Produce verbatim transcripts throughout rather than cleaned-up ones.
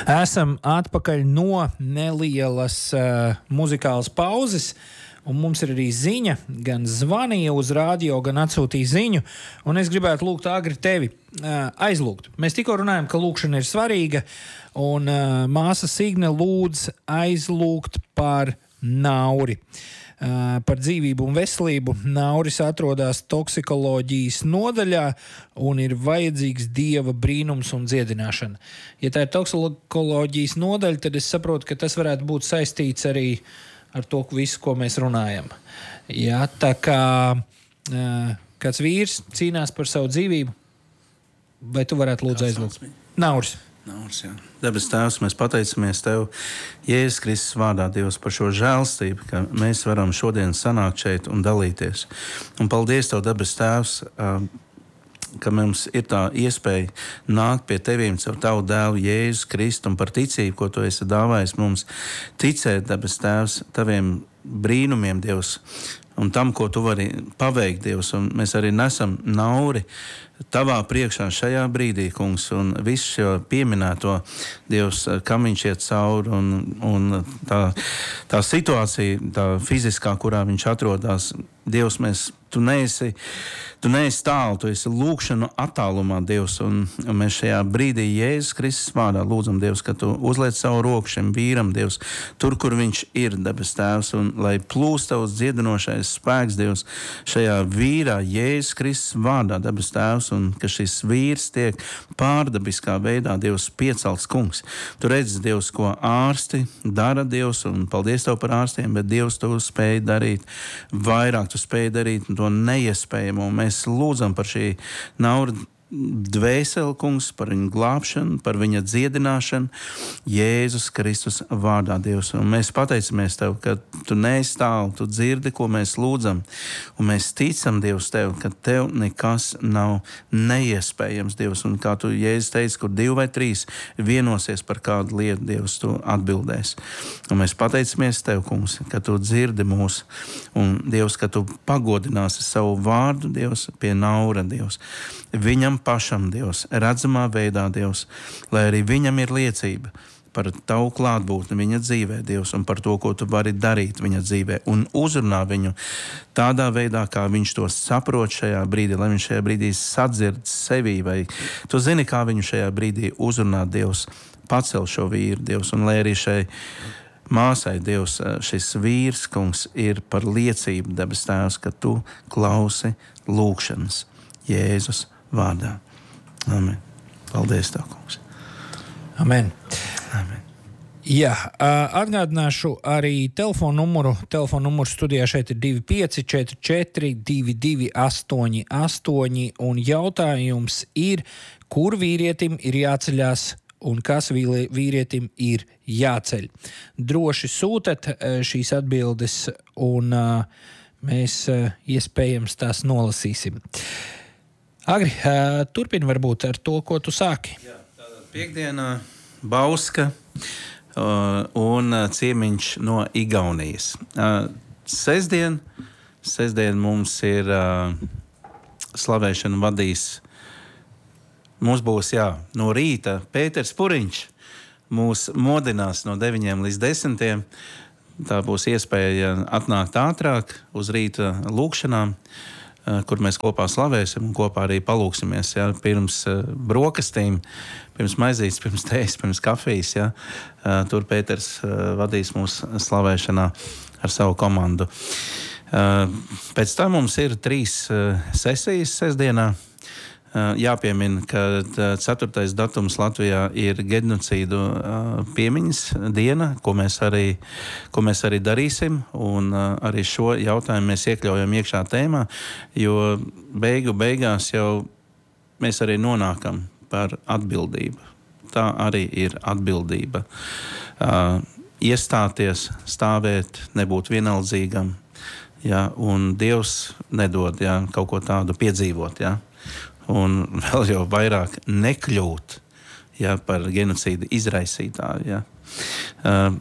Esam atpakaļ no nelielas uh, muzikālas pauzes, un mums ir arī ziņa, gan zvanīja uz rādio, gan atsūtīja ziņu, un es gribētu lūgt Agri tevi uh, aizlūgt. Mēs tikko runājam, ka lūkšana ir svarīga, un uh, māsa Signe lūdz aizlūgt par Nauri. Uh, par dzīvību un veselību. Nauris atrodas toksikoloģijas nodaļā un ir vajadzīgs Dieva brīnums un dziedināšana. Ja tā ir toksikoloģijas nodaļa, tad es saprotu, ka tas varētu būt saistīts arī ar to visu, ko mēs runājam. Jā, tā kā uh, kāds vīrs cīnās par savu dzīvību, vai tu varētu lūdzu aizlūgt? Nauris. Nauris, jā. Debes Tēvs, mēs pateicamies Tev, Jēzus Kristus vārdā, Dievs, par šo žēlstību, ka mēs varam šodien sanākt šeit un dalīties. Un paldies Tev, Debes Tēvs, ka mums ir tā iespēja nākt pie Tevīm caur Tavu dēlu Jēzus Kristu un par ticību, ko Tu esi dāvājis mums, ticēt, Debes Tēvs, Taviem brīnumiem, Dievs, un tam, ko Tu vari paveikt, Dievs, un mēs arī nesam Nauri Tavā priekšā šajā brīdī, kungs, un visu šo pieminēto, Dievs, kam viņš iet cauri, un, un tā, tā situācija, tā fiziskā, kurā viņš atrodas, Dievs, mēs, Tu neesi, tu neesi tālu, Tu esi lūkšanu attālumā, Dievs, un, un mēs šajā brīdī Jēzus Kristus vārdā lūdzam, Dievs, ka Tu uzliec savu roku šim vīram, Dievs, tur, kur viņš ir, Debes Tēvs, un lai plūst Tavs dziedinošais spēks, Dievs, šajā vīrā Jēzus Kristus vārdā, Debes Tēvs, un ka šis vīrs tiek pārdabiskā veidā, Dievs, piecelts, kungs. Tu redzi, Dievs, ko ārsti dara, Dievs, un paldies Tev par ārstiem, bet Dievs, Tu spēj darīt vairāk, Tu spēj darīt to neiespējamo. Mēs lūdzam par šī Naura dvēseli, kungs, par viņu glābšanu, par viņa dziedināšanu Jēzus Kristus vārdā, Dievs. Un mēs pateicamies Tev, ka Tu neesi tālu, Tu dzirdi, ko mēs lūdzam, un mēs ticam, Dievs, Tev, ka Tev nekas nav neiespējams, Dievs, un kā Tu, Jēzus, teici, kur divi vai trīs vienosies par kādu lietu, Dievs, Tu atbildēs. Un mēs pateicamies Tev, kungs, ka Tu dzirdi mūs, un Dievs, ka Tu pagodināsi savu vārdu, Dievs, pie Naura, Dievs. Viņam pašam, Dievs, redzamā veidā, Dievs, lai arī viņam ir liecība par Tavu klātbūtni viņa dzīvē, Dievs, un par to, ko Tu vari darīt viņa dzīvē, un uzrunā viņu tādā veidā, kā viņš to saprot šajā brīdī, lai viņš šajā brīdī sadzird sevī, vai Tu zini, kā viņu šajā brīdī uzrunā, Dievs, pacel šo vīru, Dievs, un lai arī šai māsai, Dievs, šis vīrs, kungs, ir par liecību, Debes Tēvs, ka Tu klausi lūkšanas Jēzus vārdā. Amen. Paldies Tev, kungs. Amen. Amen. Jā, atgādināšu arī telefonu numuru. Telefonu numurs studijā šeit ir divi pieci četri četri divi divi astoņi astoņi, un jautājums ir, kur vīrietim ir jāceļās un kas vīrietim ir jāceļ. Droši sūtat šīs atbildes, un mēs iespējams tās nolasīsim. Agri, turpini varbūt ar to, ko tu sāki. Jā, tātad piekdienā Bauska un ciemiņš no Igaunijas. Sestdien, sestdien mums ir slavēšana vadīs. Mums būs, jā, no rīta Pēters Puriņš mūs modinās no deviņiem līdz desmitiem. Tā būs iespēja atnākt ātrāk uz rīta lūkšanām, kur mēs kopā slavēsim un kopā arī palūksimies, ja, pirms uh, brokastīm, pirms maizītes, pirms tējas, pirms kafijas. Ja. Uh, tur Pēters uh, vadīs mūs slavēšanā ar savu komandu. Uh, pēc tam mums ir trīs uh, sesijas sestdienā. Uh, jāpiemina, ka ceturtais datums Latvijā ir genocīdu uh, piemiņas diena, ko mēs arī, ko mēs arī darīsim, un uh, arī šo jautājumu mēs iekļaujam iekšā tēmā, jo beigu beigās jau mēs arī nonākam par atbildību. Tā arī ir atbildība. Uh, iestāties, stāvēt, nebūt vienaldzīgam, ja, un Dievs nedod, ja, kaut ko tādu piedzīvot, ja. Un vēl jau vairāk nekļūt, ja, par genocīdu izraisītāju. Ja. Uh,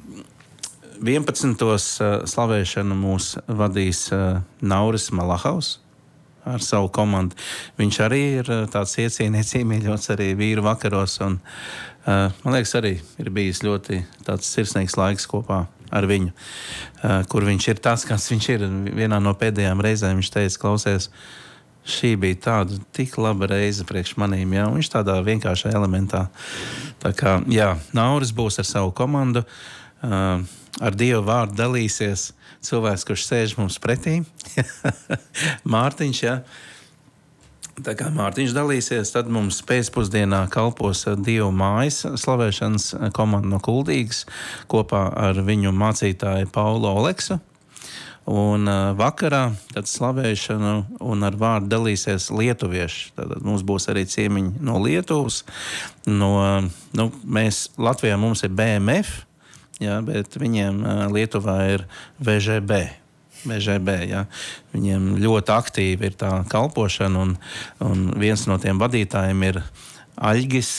vienpadsmitos uh, slavēšanu mūs vadīs uh, Nauris Malahaus, ar savu komandu. Viņš arī ir tāds iecienīts, iemīļots arī vīru vakaros. Un, uh, man liekas, arī ir bijis ļoti tāds sirsnīgs laiks kopā ar viņu, uh, kur viņš ir tāds, kāds viņš ir. Vienā no pēdējām reizēm viņš teica, klausies, šī bija tāda tik laba reize priekš manīm, jā, un viņš tādā vienkāršā elementā. Tā kā, jā, Nauris būs ar savu komandu, uh, ar Dievu vārdu dalīsies cilvēks, kurš sēž mums pretī, Mārtiņš, jā. Tā kā Mārtiņš dalīsies, tad mums pēcpusdienā kalpos Dievu mājas slavēšanas komanda no Kuldīgas kopā ar viņu mācītāju Paulu Oleksu. Un uh, vakarā tad slavēšanu un ar vārdu dalīsies lietuvieši. Tātad mums būs arī ciemiņi no Lietuvas. No, nu, mēs, Latvijā mums ir B M F, jā, bet viņiem uh, Lietuvā ir V Ž B. V Ž B, jā. Viņiem ļoti aktīvi ir tā kalpošana, un, un viens no tiem vadītājiem ir Aļgis.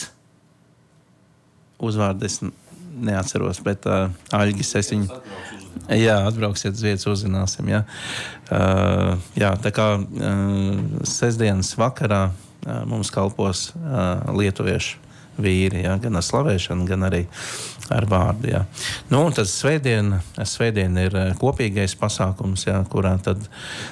Uzvārdu es neatceros, bet uh, Aļgis es viņu... Jā, atbrauksiet uz vietas, uzzināsim. Jā, uh, jā tā kā uh, sestdienas vakarā uh, mums kalpos uh, lietuviešu vīri, jā, gan ar slavēšanu, gan arī ar vārdu. Jā. Nu, un tad svētdiena, svētdiena ir kopīgais pasākums, jā, kurā tad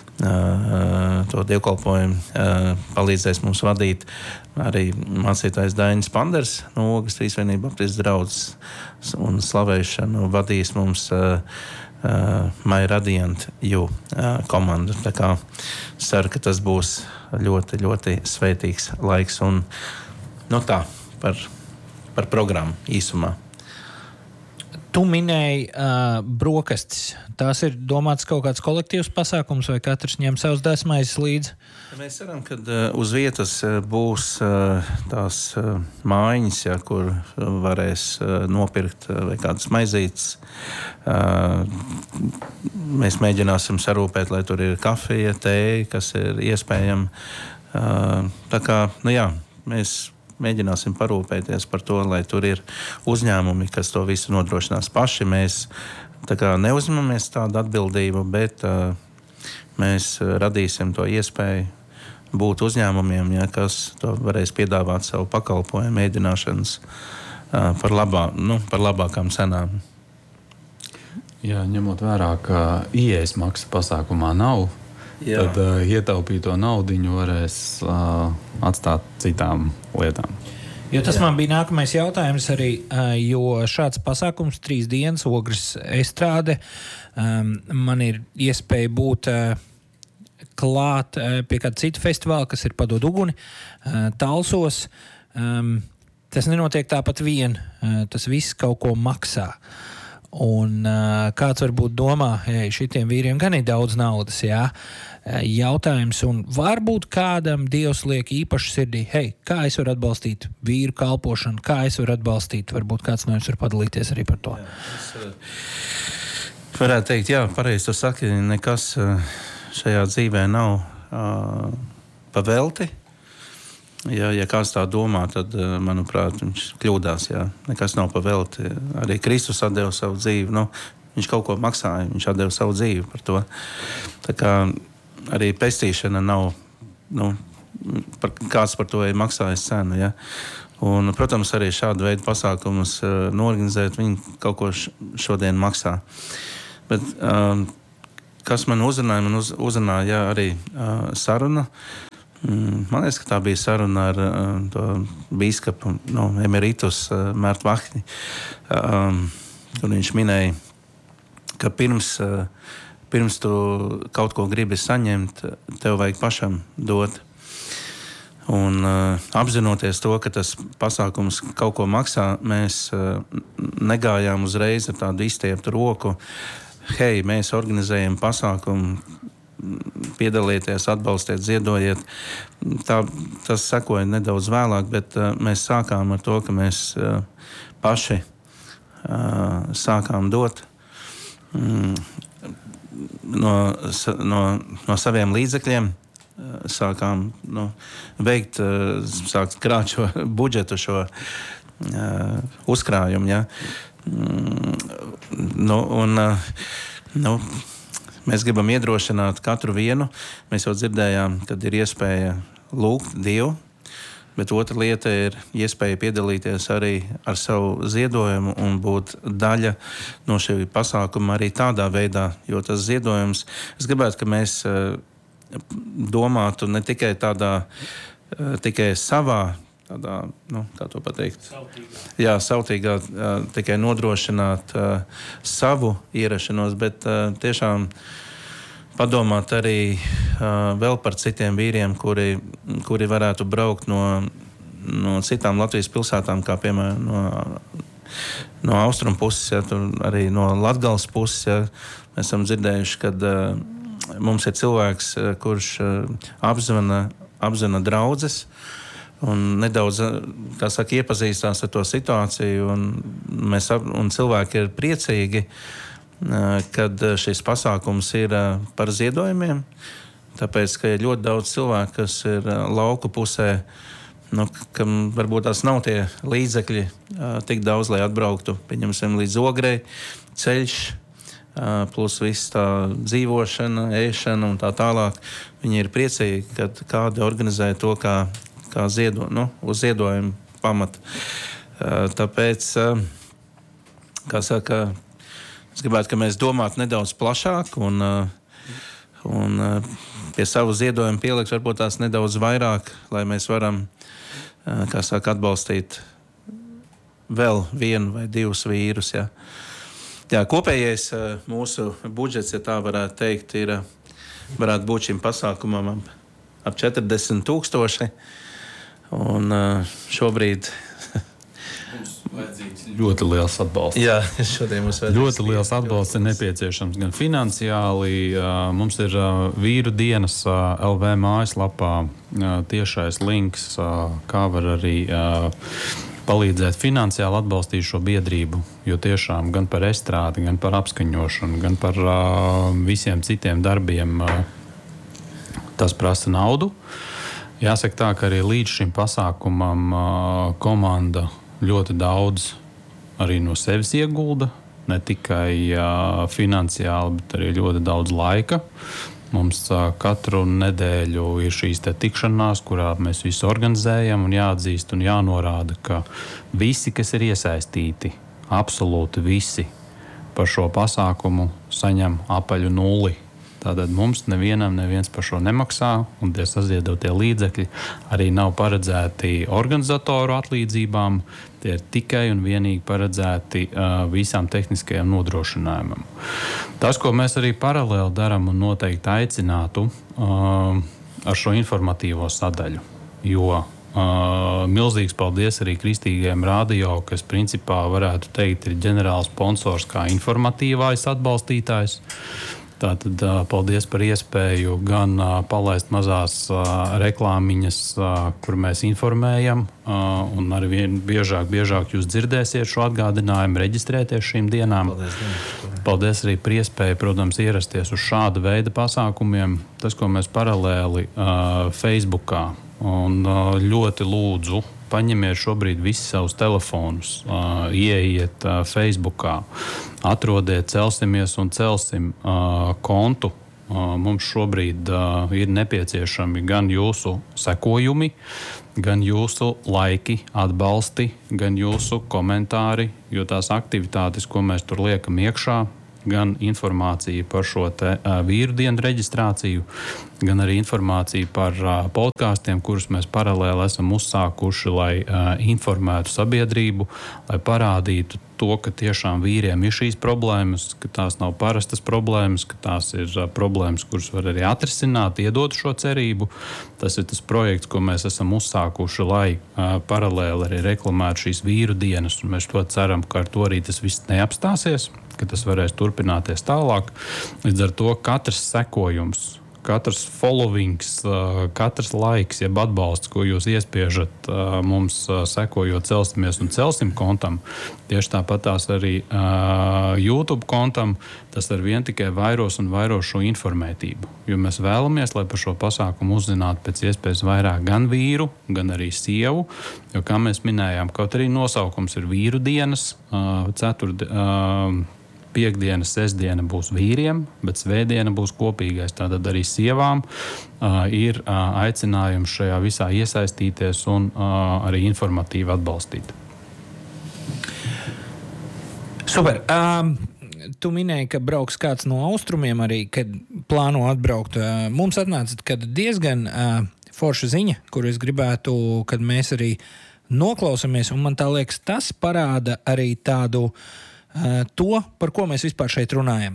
uh, to dievkalpojumu uh, palīdzēs mums vadīt arī mācītājs Dainis Panders no Ogas Trīsvienību baptistu draudzes, un slavēšanu vadīs mums uh, uh, My Radiant You uh, komanda. Tā kā ceru, ka tas būs ļoti, ļoti svētīgs laiks. Un, nu tā, par, par programmu īsumā. Tu minēji uh, brokastis. Tās ir domāts kaut kāds kolektīvs pasākums, vai katrs ņem savus desmaizes līdzi? Mēs ceram, ka uh, uz vietas uh, būs uh, tās uh, mājiņas, ja, kur varēs uh, nopirkt uh, vai kādas maizītes. Uh, mēs mēģināsim sarūpēt, lai tur ir kafija, tēja, kas ir iespējama. Uh, tā kā, nu jā, mēs mēģināsim parūpēties par to, lai tur ir uzņēmumi, kas to visu nodrošinās paši. Mēs tā kā neuzņemamies tādu atbildību, bet uh, mēs radīsim to iespēju būt uzņēmumiem, ja, kas to varēs piedāvāt savu pakalpojumu mēģināšanas uh, par, labā, nu, par labākām cenām. Jā, ņemot vērā, ka ieejas maksa pasākumā nav, jā. Tad uh, ietaupīto naudiņu varēs uh, atstāt citām lietām. Jo tas Jā. man bija nākamais jautājums arī, uh, jo šāds pasākums trīs dienas Ogres estrāde, um, man ir iespēja būt uh, klāt uh, pie kāda cita festivāla, kas ir Padod uguni, uh, Talsos. Um, tas nenotiek tāpat vien, uh, tas viss kaut ko maksā. Un uh, kāds varbūt domā, hei, šitiem vīriem gan ir daudz naudas, jā, uh, jautājums, un varbūt kādam Dievs liek īpaši sirdī, hei, kā es varu atbalstīt vīru kalpošanu, kā es varu atbalstīt, varbūt kāds no jums var padalīties arī par to. Jā, es uh, varētu teikt, jā, pareizi tu saki, nekas uh, šajā dzīvē nav uh, pavelti. Ja, ja kāds tā domā, tad, manuprāt, viņš kļūdās. Jā. Nekas nav pavelti. Arī Kristus atdeva savu dzīvi. Nu, viņš kaut ko maksāja, viņš atdeva savu dzīvi par to. Tā kā arī pestīšana nav, nu, par, kāds par to ir maksājis cenu. Ja. Un, protams, arī šādu veidu pasākumus uh, norganizēt, viņi kaut ko šodien maksā. Bet uh, kas man uzrunāja, man uz, uzrunāja jā, arī uh, saruna. Man liekas, ka tā bija saruna ar uh, to bīskapu no Emeritus uh, Mērtu Vahni, um, kur viņš minēja, ka pirms, uh, pirms tu kaut ko gribi saņemt, tev vajag pašam dot. Un uh, apzinoties to, ka tas pasākums kaut ko maksā, mēs uh, negājām uzreiz ar tādu izstieptu roku. Hei, mēs organizējam pasākumu, piedalieties, atbalstiet, ziedojiet. Tā, tas sekoja nedaudz vēlāk, bet uh, mēs sākām ar to, ka mēs uh, paši uh, sākām dot mm, no, no, no saviem līdzekļiem. Uh, sākām nu, veikt, uh, sākt krāt šo budžetu, šo uh, uzkrājumu. Ja? Mm, nu, un, uh, nu, mēs gribam iedrošināt katru vienu. Mēs jau dzirdējām, kad ir iespēja lūgt Dievu, bet otra lieta ir iespēja piedalīties arī ar savu ziedojumu un būt daļa no šī pasākuma arī tādā veidā, jo tas ziedojums, es gribētu, ka mēs domātu ne tikai tādā, tikai savā, tādā, nu, kā to pateikt? Sautīgā. Jā, sautīgā, tikai nodrošināt savu ierašanos, bet tiešām padomāt arī uh, vēl par citiem vīriem, kuri, kuri varētu braukt no, no citām Latvijas pilsētām, kā piemēram no, no austrumu puses, ja, arī no Latgales puses. Ja. Mēs esam dzirdējuši, ka uh, mums ir cilvēks, uh, kurš uh, apzvana, apzvana draudzes un nedaudz, kā saka, iepazīstās ar to situāciju, un, mēs, un cilvēki ir priecīgi, kad šis pasākums ir par ziedojumiem, tāpēc, ka ir ļoti daudz cilvēku, kas ir lauku pusē, nu, kam varbūt tās nav tie līdzekļi tik daudz, lai atbrauktu, pieņemsim, līdz Ogrei, ceļš, plus viss tā dzīvošana, ēšana un tā tālāk. Viņi ir priecīgi, kad kādi organizē to kā, kā ziedo, nu, uz ziedojumu pamata. Tāpēc, kā saka, es gribētu, ka mēs domātu nedaudz plašāk un, un pie savu ziedojumu pielikt varbūt tās nedaudz vairāk, lai mēs varam, kā saka, atbalstīt vēl vienu vai divus vīrus. Ja. Jā, kopējais mūsu budžets, ja tā varētu teikt, ir, varētu būt šim pasākumam ap, ap četrdesmit tūkstoši. Un šobrīd ļoti liels atbalsts. Jā, šodien mums vajadzēs. Ļoti liels atbalsts ir nepieciešams gan finansiāli. Mums ir vīru dienas L V mājaslapā tiešais links, kā var arī palīdzēt finansiāli atbalstīt šo biedrību, jo tiešām gan par estrādi, gan par apskaņošanu, gan par visiem citiem darbiem tas prasa naudu. Jāsaka tā, ka arī līdz šim pasākumam komanda ļoti daudz arī no sevis iegulda, ne tikai uh, finansiāli, bet arī ļoti daudz laika. Mums uh, katru nedēļu ir šīs te tikšanās, kurā mēs visu organizējam, un jāatzīst un jānorāda, ka visi, kas ir iesaistīti, absolūti visi par šo pasākumu saņem apaļu nulli. Tātad mums nevienam neviens par šo nemaksā, un tie saziedotie līdzekļi arī nav paredzēti organizatoru atlīdzībām. Tie ir tikai un vienīgi paredzēti uh, visām tehniskajām nodrošinājumam. Tas, ko mēs arī paralēli darām un noteikti aicinātu uh, ar šo informatīvo sadaļu, jo uh, milzīgs paldies arī Kristīgajam radio, kas principā varētu teikt ir ģenerāls sponsors kā informatīvais atbalstītājs. Tātad paldies par iespēju gan palaist mazās reklāmiņas, kur mēs informējam, un arī vien biežāk, biežāk jūs dzirdēsiet šo atgādinājumu, reģistrēties šīm dienām. Paldies, paldies arī par iespēju, protams, ierasties uz šāda veida pasākumiem. Tas, ko mēs paralēli Facebookā un ļoti lūdzu, paņemiet šobrīd visi savus telefonus, uh, ieiet uh, Facebookā, atrodiet Celsimies un Celsim uh, kontu. Uh, mums šobrīd uh, ir nepieciešami gan jūsu sekojumi, gan jūsu laiki, atbalsti, gan jūsu komentāri, jo tās aktivitātes, ko mēs tur liekam iekšā, gan informācija par šo te, uh, vīru dienu reģistrāciju, gan arī informācija par uh, podkāstiem, kurus mēs paralēli esam uzsākuši, lai uh, informētu sabiedrību, lai parādītu to, ka tiešām vīriem ir šīs problēmas, ka tās nav parastas problēmas, ka tās ir uh, problēmas, kuras var arī atrisināt, iedot šo cerību. Tas ir tas projekts, ko mēs esam uzsākuši, lai uh, paralēli arī reklamētu šīs vīru dienas, un mēs to ceram, ka ar to arī tas viss neapstāsies, ka tas varēs turpināties tālāk. Līdz ar to katrs sekojums, katrs followings, katrs laiks, jeb atbalsts, ko jūs iespiežat mums sekojot Celsimies un Celsim kontam, tieši tāpat tās arī YouTube kontam, tas ar vien tikai vairos un vairos šo informētību. Jo mēs vēlamies, lai par šo pasākumu uzzinātu pēc iespējas vairāk gan vīru, gan arī sievu, jo, kā mēs minējām, kaut arī nosaukums ir vīru dienas, ceturdi, Piektdiena, sestdiena būs vīriem, bet svētdiena būs kopīgais. Tātad arī sievām uh, ir uh, aicinājums šajā visā iesaistīties un uh, arī informatīvi atbalstīt. Super. Um, tu minēji, ka brauks kāds no austrumiem arī, kad plāno atbraukt. Uh, mums atnāca kad diezgan uh, forša ziņa, kuru es gribētu, kad mēs arī noklausamies, un man tā liekas, tas parāda arī tādu uh, to, par ko mēs vispār šeit runājam.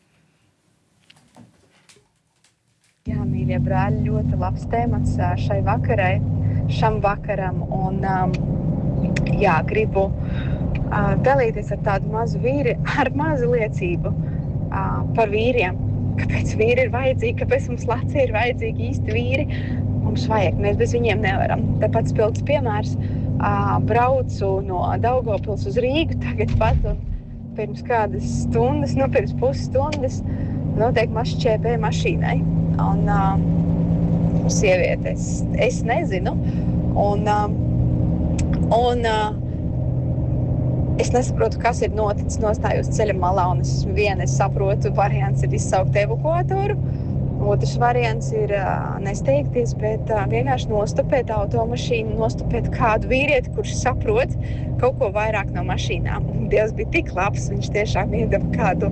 Jā, mīļie brāļi, ļoti labs temats šai vakarai, šam vakaram, un um, jā, gribu uh, dalīties ar tādu mazu vīri, ar mazu liecību uh, par vīriem. Kāpēc vīri ir vajadzīgi, kāpēc mums Latvijā ir vajadzīgi īsti vīri? Mums vajag, mēs bez viņiem nevaram. Tāpat spilgts piemērs, uh, braucu no Daugavpils uz Rīgu tagad pat, un pirms kādas stundas, nu pirms pusstundas, noteikti mašķēpē mašīnai. Un uh, sievietes, es nezinu, un, uh, un uh, es nesaprotu, kas ir noticis, nostājos ceļa malā, un es viena, es saprotu, variants ir izsaukt evakuatoru, otrs variants ir uh, nesteigties, bet uh, vienkārši nostopēt automašīnu, nostopēt kādu vīrieti, kurš saprot kaut ko vairāk no mašīnām. Dievs bija tik labs, viņš tiešām iedeva kādu,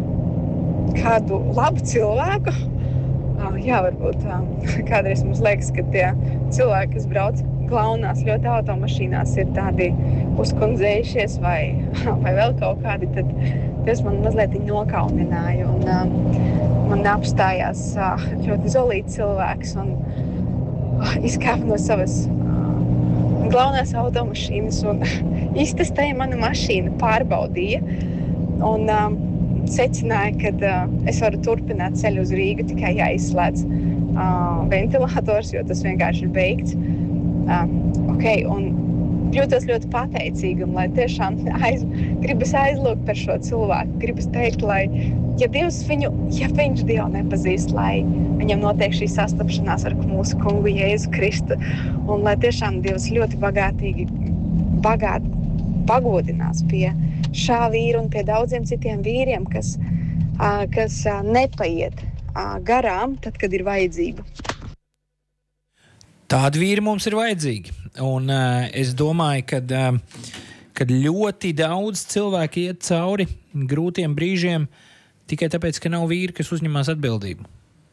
kādu labu cilvēku. Uh, jā, varbūt uh, kādreiz mums liekas, ka tie cilvēki, kas brauc glaunās ļoti automašīnās, ir tādi uzkundzējušies vai, vai vēl kaut kādi, tad tas man mazliet nokaunināja. Un, uh, man apstājās uh, ļoti zolīts cilvēks un uh, izkāpa no savas uh, glaunās automašīnas un iztestēja manu mašīnu, pārbaudīja. Un, uh, secināja, ka uh, es varu turpināt ceļu uz Rīgu, tikai jāizslēdz uh, ventilators, jo tas vienkārši ir beigts. Uh, okay, un jūtos ļoti pateicīga, un lai tiešām aiz, gribas aizlūgt par šo cilvēku, gribas teikt, lai, ja Dievs viņu, ja viņš Dievu nepazīst, lai viņam notiek šī sastapšanās ar mūsu kungu Jēzu Kristu, un lai tiešām Dievs ļoti bagātīgi, bagāt, pagodinās pie šā vīra un pie daudziem citiem vīriem, kas, uh, kas uh, nepaiet uh, garām, tad, kad ir vajadzība. Tādi vīri mums ir vajadzīgi. Un uh, es domāju, kad, uh, kad ļoti daudz cilvēki iet cauri grūtiem brīžiem tikai tāpēc, ka nav vīri, kas uzņemās atbildību.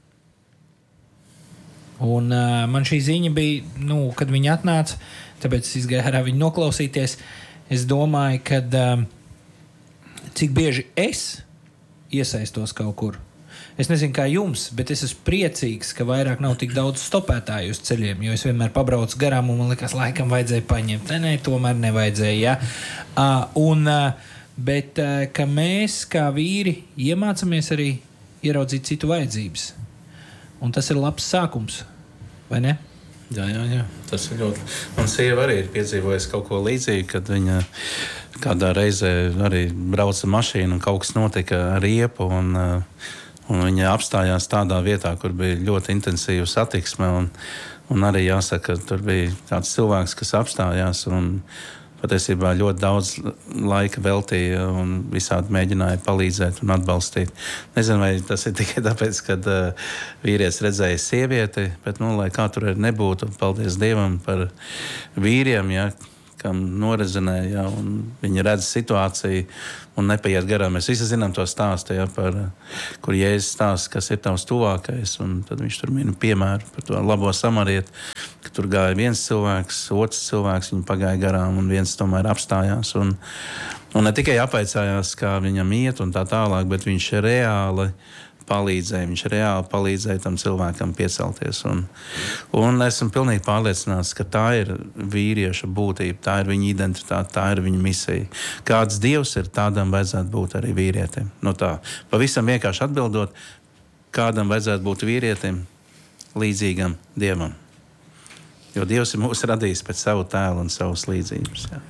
Un uh, man šī ziņa bija, nu, kad viņi atnāca, tāpēc es izgāju ārā viņu noklausīties. Es domāju, ka uh, cik bieži es iesaistos kaut kur. Es nezinu, kā jums, bet es esmu priecīgs, ka vairāk nav tik daudz stopētāju uz ceļiem, jo es vienmēr pabraucu garām un man likās, laikam vajadzēja paņemt. Nē, nē, tomēr nevajadzēja, ja? Uh, un, uh, bet uh, ka mēs, kā vīri, iemācāmies arī ieraudzīt citu vajadzības. Un tas ir labs sākums, vai ne? Jā, jā, jā. Tas ir ļoti. Man sieva arī ir piedzīvojusi kaut ko līdzīgu, kad viņa kādā reizē arī brauca mašīnu un kaut kas notika ar riepu. Un, un viņa apstājās tādā vietā, kur bija ļoti intensīva satiksme. Un, un arī jāsaka, ka tur bija kāds cilvēks, kas apstājās un patiesībā ļoti daudz laika veltīja un visādi mēģināja palīdzēt un atbalstīt. Nezinu, vai tas ir tikai tāpēc, ka uh, vīrietis redzēja sievieti, bet, nu, lai kā tur arī nebūtu, paldies Dievam par vīriem, ja, kam norezinēja, ja, un viņi redz situāciju un nepaiet garām. Mēs visi zinām to stāstu, ja, par, kur Jēzus stāsta, kas ir tavs tuvākais, un tad viņš tur min piemēru par to labo samarieti, ka tur gāja viens cilvēks, otrs cilvēks, viņu pagāja garām, un viens tomēr apstājās. Un, un ne tikai apaicājās, kā viņam iet un tā tālāk, bet viņš reāli palīdzēja, viņš reāli palīdzēja tam cilvēkam piecelties. Un, un esmu pilnīgi pārliecināts, ka tā ir vīrieša būtība, tā ir viņa identitāte, tā ir viņa misija. Kāds Dievs ir, tādam vajadzētu būt arī vīrietim. No tā, pavisam vienkārši atbildot, kādam vajadzētu būt vīrietim līdzīgam Dievam. Jo Dievs ir mūs radījis pēc savu tēlu un savas līdzības. Jā.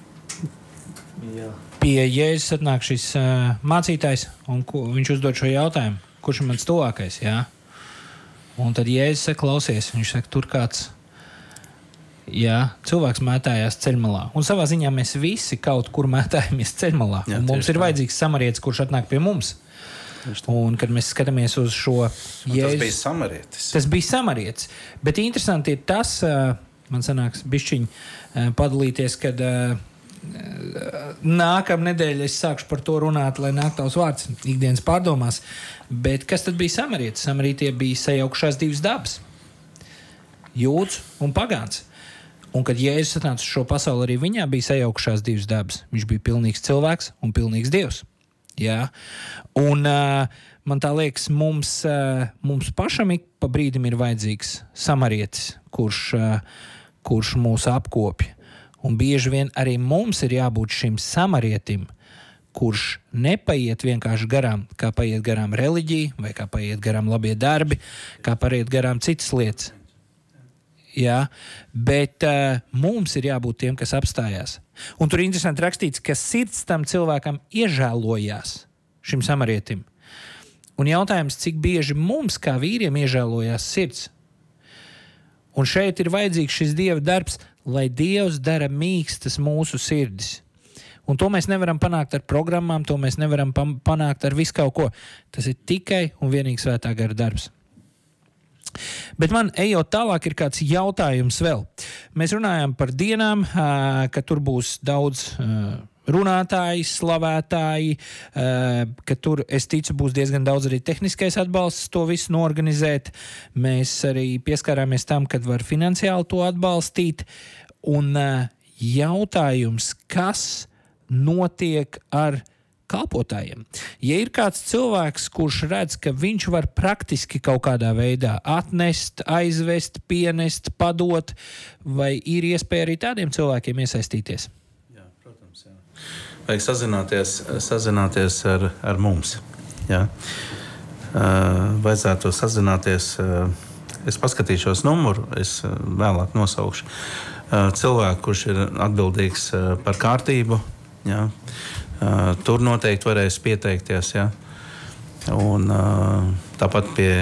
Jā. Pie Jēzus atnāk šis uh, mācītājs, un ko, viņš uzdod šo jautājumu. Kurš ir mans tuvākais, jā? Un tad Jēzus saka, klausies, viņš saka, tur kāds Jā, cilvēks mētājās ceļmalā. Un savā ziņā mēs visi kaut kur mētājamies ceļmalā. Jā, un mums ir tā. Vajadzīgs samarietis, kurš atnāk pie mums. Un, kad mēs skatāmies uz šo Jēzus... Tas bija samarietis. Tas bija samarietis. Bet interesanti ir tas, man sanāks bišķiņ padalīties, kad nākamā nedēļa es sākšu par to runāt, lai nāk tavs vārds ikdienas pārdomās. Bet kas tad bija samarietis? Samarītie bija sajaukšās divas dabas. Jūds un pagāns. Un, kad Jēzus atnāca uz šo pasauli, arī viņā bija sajaukšās divas dabas. Viņš bija pilnīgs cilvēks un pilnīgs Dievs. Jā. Un uh, man tā liekas, mums, uh, mums pašam ik pa brīdim ir vajadzīgs samarietis, kurš, uh, kurš mūs apkopja. Un bieži vien arī mums ir jābūt šim samarietim, kurš nepaiet vienkārši garām, kā paiet garām reliģija, vai kā paiet garām labie darbi, kā paiet garām citas lietas. Jā, bet uh, mums ir jābūt tiem, kas apstājās. Un tur ir interesanti rakstīts, ka sirds tam cilvēkam iežēlojās šim samarietim. Un jautājums, cik bieži mums kā vīriem iežēlojās sirds. Un šeit ir vajadzīgs šis Dieva darbs, lai Dievs dara mīkstas mūsu sirdis. Un to mēs nevaram panākt ar programmām, to mēs nevaram panākt ar visu kaut ko. Tas ir tikai un vienīgi svētā gara darbs. Bet man, ejot tālāk, ir kāds jautājums vēl. Mēs runājam par dienām, ka tur būs daudz runātāji, slavētāji, ka tur, es ticu, būs diezgan daudz arī tehniskais atbalsts to visu norganizēt. Mēs arī pieskārāmies tam, kad var finansiāli to atbalstīt. Un jautājums, kas notiek ar kalpotājiem? Ja ir kāds cilvēks, kurš redz, ka viņš var praktiski kaut kādā veidā atnest, aizvest, pienest, padot, vai ir iespēja arī tādiem cilvēkiem iesaistīties? Jā, protams, jā. Vajag sazināties, sazināties ar, ar mums. Jā. Uh, vajadzētu sazināties, uh, es paskatīšos numuru, es uh, vēlāk nosaukšu. Uh, cilvēku, kurš ir atbildīgs uh, par kārtību, jā. Uh, tur noteikti varēs pieteikties. Ja? Un, uh, tāpat pie,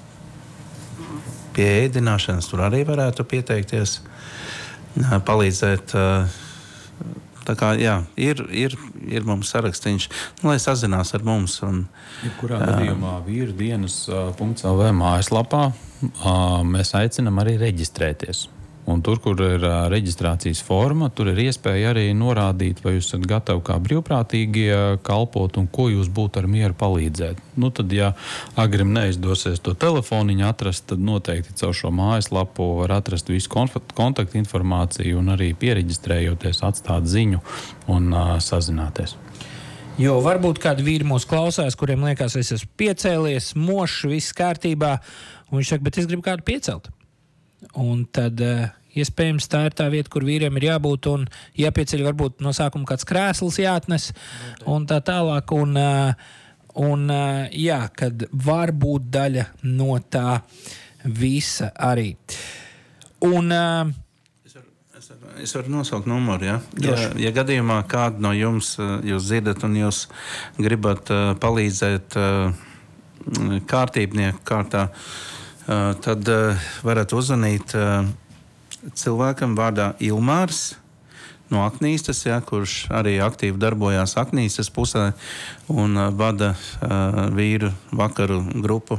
pie ēdināšanas tur arī varētu pieteikties, uh, palīdzēt. Uh, tā kā, jā, ir, ir, ir mums sarakstīns, nu, lai sazinās ar mums. Un, Jebkurā uh, gadījumā vīru dienas punkts el vē mājaslapā uh, mēs aicinam arī reģistrēties. Un tur, kur ir uh, reģistrācijas forma, tur ir iespēja arī norādīt, vai jūs esat gatavi kā brīvprātīgie kalpot un ko jūs būtu ar mieru palīdzēt. Nu, tad, ja agrim neizdosies to telefoniņu atrast, tad noteikti caur šo mājaslapu var atrast visu kontaktu informāciju un arī piereģistrējoties atstāt ziņu un uh, sazināties. Jo varbūt kādi vīri mūs klausās, kuriem liekas, es esmu piecēlies, mošs, viss kārtībā, un viņš saka, bet es gribu kādu piecelt. Un tad uh, iespējams tā ir tā vieta, kur vīriem ir jābūt un jāpieceļ varbūt no sākuma kāds krēsls jāatnes un tā tālāk. Un, uh, un uh, jā, kad var būt daļa no tā visa arī. Un... Uh, es, varu, es, varu, es varu nosaukt numuru, ja? Ja, ja gadījumā kādu no jums uh, jūs dzirdat un jūs gribat uh, palīdzēt uh, kārtībnieku kārtā, Uh, tad uh, varat uzzvanīt uh, cilvēkam vārdā Ilmārs no Aknīstas, ja, kurš arī aktīvi darbojās Aknīstas pusē un uh, vada uh, vīru vakaru grupu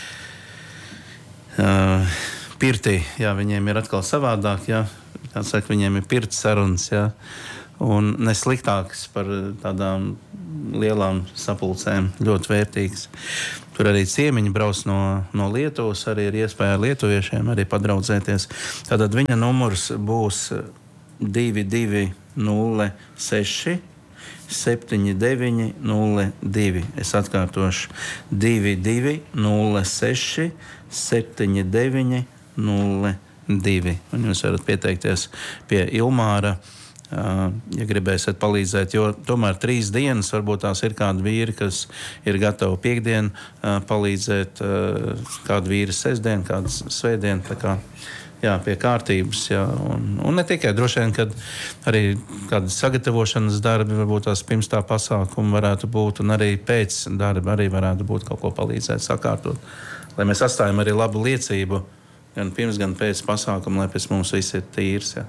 uh, pirtī. Jā, viņiem ir atkal savādāk, ja, kā saka, viņiem ir pirts sarunas, ja, un nesliktāks par tādām lielām sapulcēm, ļoti vērtīgs. Tur arī ciemiņi brauc no, no Lietuvas, arī ir iespēja ar lietuviešiem arī padraudzēties. Tātad viņa numurs būs divi divi nulle seši septiņi deviņi nulle divi. Es atkārtošu divi divi nulle seši septiņi deviņi nulle divi. Un jūs varat pieteikties pie Ilmāra, ja gribēsiet palīdzēt, jo tomēr trīs dienas varbūt tās ir kādi vīri, kas ir gatavi piekdien palīdzēt, kādi vīri sestdien, kāds svētdien, tā kā, jā, pie kārtības, jā, un, un ne tikai droši vien, kad arī kādi sagatavošanas darbi, varbūt tās pirms tā pasākuma varētu būt, un arī pēc darba arī varētu būt kaut ko palīdzēt sakārtot, lai mēs atstājam arī labu liecību gan pirms, gan pēc pasākuma, lai pēc mums viss ir tīrs. Jā.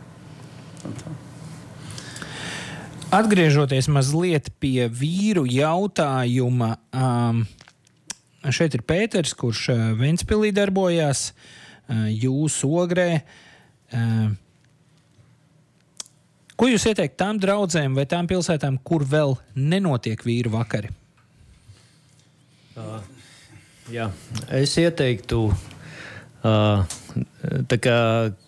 Atgriežoties mazliet pie vīru jautājuma, um, šeit ir Pēters, kurš uh, Ventspilī darbojās, uh, jūsu Ogrē. Uh, ko jūs ieteikt tām draudzēm vai tām pilsētām, kur vēl nenotiek vīru vakari? Uh, jā, es ieteiktu, uh, tā kā,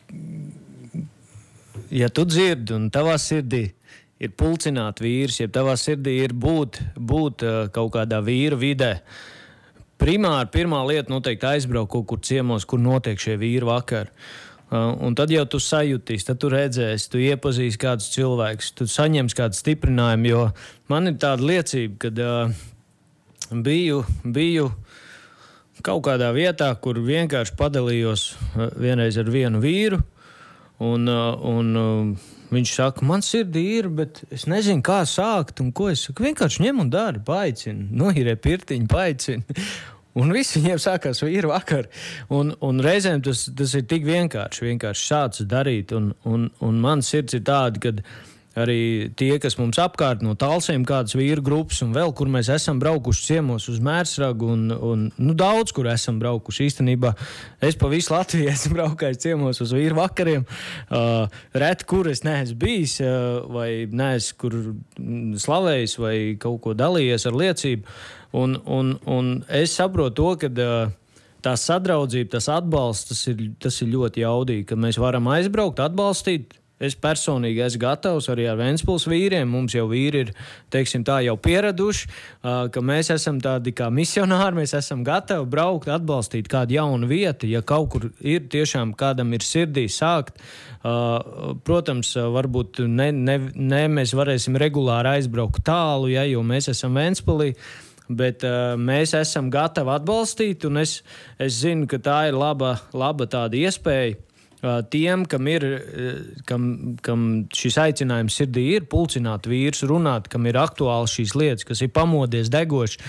ja tu dzirdi un tavā sirdī ir pulcināt vīrs, ja tavā sirdī ir būt, būt uh, kaut kādā vīru vidē, primāri pirmā lieta noteikti aizbraukt kaut kur ciemos, kur notiek šie vīru vakari. Uh, un tad jau tu sajūtīsi, tad tu redzēsi, tu iepazīsi kādus cilvēkus, tu saņemsi kādu stiprinājumu, jo man ir tāda liecība, kad uh, Biju, biju kaut kādā vietā, kur vienkārši padalījos vienreiz ar vienu vīru, un, un viņš saka, man sirdī ir, bet es nezinu, kā sākt, un ko es saku, vienkārši ņem un dari, paaicini, noīrē pirtiņu, paaicini, un visi viņiem sākās vīru vakar, un, un reizēm tas, tas ir tik vienkārši, vienkārši sācis darīt, un, un, un man sirds ir tāda, kad arī tie, kas mums apkārt no Talsiem, kādas vīru grupas un vēl, kur mēs esam braukuši ciemos uz Mērsragu un, un nu, daudz, kur esam braukuši. Īstenībā es pa visu Latviju esmu braukājis ciemos uz vīru vakariem. Uh, ret, kur es neesmu bijis uh, vai neesmu kur slavējis vai kaut ko dalījies ar liecību. Un, un, un es saprotu to, ka uh, tā sadraudzība, tas atbalsts, tas ir, tas ir ļoti jaudīgi, ka mēs varam aizbraukt, atbalstīt. Es personīgi esmu gatavs arī ar Ventspils vīriem. Mums jau vīri ir, teiksim tā, jau pieraduši, ka mēs esam tādi kā misionāri, mēs esam gatavi braukt, atbalstīt kādu jaunu vietu. Ja kaut kur ir tiešām kādam ir sirdī sākt, protams, varbūt ne, ne, ne mēs varēsim regulāri aizbraukt tālu, ja, jo mēs esam Ventspilī. Bet uh, mēs esam gatavi atbalstīt, un es, es zinu, ka tā ir laba, laba tāda iespēja. Tiem, kam ir, kam, kam šis aicinājums sirdī ir, pulcināt vīrus, runāt, kam ir aktuāli šīs lietas, kas ir pamodies, degoši,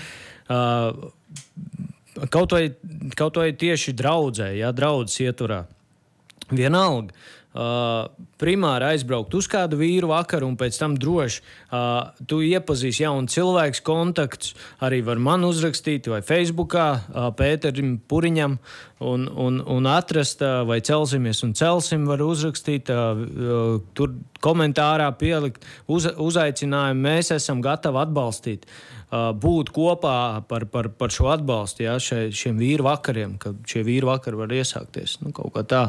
kaut vai, kaut vai tieši draudzē, ja, draudzes ietvarā. Vienalga, primāri aizbraukt uz kādu vīru vakaru un pēc tam droši tu iepazīsi jaunu cilvēku kontaktus, arī var man uzrakstīt vai Facebookā Pēterim Puriņam un, un, un atrast vai celsimies un celsim var uzrakstīt, tur komentārā pielikt uz, uzaicinājumu, mēs esam gatavi atbalstīt, būt kopā par, par, par šo atbalstu, ja, šie, šiem vīru vakariem, ka šie vīru vakari var iesākties, nu, kaut kā tā.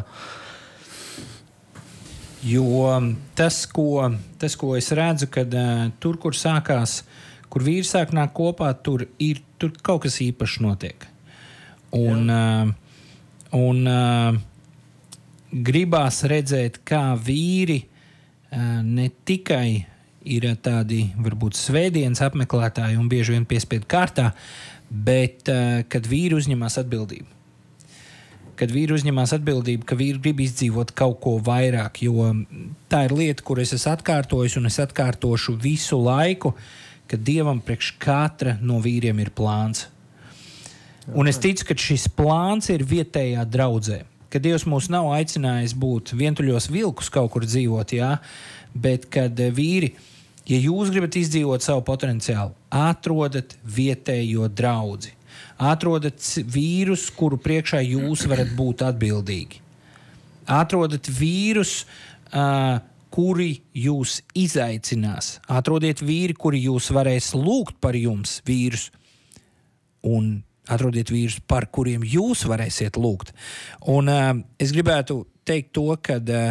Jo tas ko, tas, ko es redzu, kad uh, tur, kur sākās, kur vīri sāk nāk kopā, tur ir tur kaut kas īpašs notiek. Un, uh, un uh, gribās redzēt, kā vīri uh, ne tikai ir tādi, varbūt, svētdienas apmeklētāji un bieži vien piespiedu kārtā, bet uh, kad vīri uzņemās atbildību. Kad vīri uzņemās atbildību, ka vīri grib izdzīvot kaut ko vairāk, jo tā ir lieta, kur es esmu atkārtojis un es atkārtošu visu laiku, ka Dievam priekš katra no vīriem ir plāns. Un es ticu, ka šis plāns ir vietējā draudzē, ka Dievs mūs nav aicinājis būt vientuļos vilkus kaut kur dzīvot, jā, bet kad vīri, ja jūs gribat izdzīvot savu potenciālu, atrodat vietējo draudzi. Atrodat vīrus, kuru priekšā jūs varat būt atbildīgi. Atrodat vīrus, uh, kuri jūs izaicinās. Atrodiet vīri, kuri jūs varēs lūgt par jums, vīrus. Un atrodiet vīrus, par kuriem jūs varēsiet lūgt. Un uh, es gribētu teikt to, ka uh,